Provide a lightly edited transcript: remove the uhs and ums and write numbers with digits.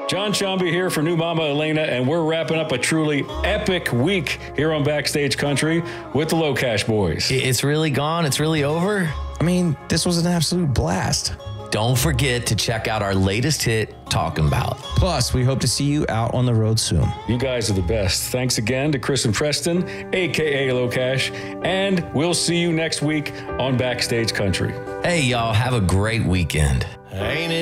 John Shambi here for new Mama Elena, and we're wrapping up a truly epic week here on Backstage Country with the Low Cash Boys. It's really gone? It's really over? I mean, this was an absolute blast. Don't forget to check out our latest hit, Talking About. Plus, we hope to see you out on the road soon. You guys are the best. Thanks again to Chris and Preston, a.k.a. Low Cash, and we'll see you next week on Backstage Country. Hey, y'all, have a great weekend. Ain't it